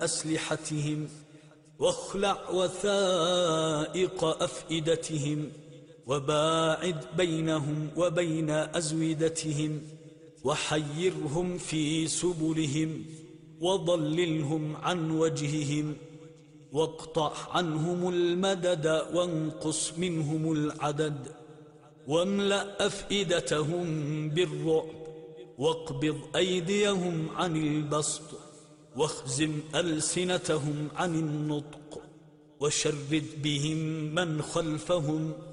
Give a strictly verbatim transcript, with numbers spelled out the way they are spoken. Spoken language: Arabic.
أسلحتهم، واخلع وثائق أفئدتهم، وباعد بينهم وبين أزودتهم، وحيرهم في سبلهم، وضللهم عن وجههم، واقطع عنهم المدد، وانقص منهم العدد، واملأ أفئدتهم بالرعب، واقبض أيديهم عن البسط، واخزم ألسنتهم عن النطق، وشرد بهم من خلفهم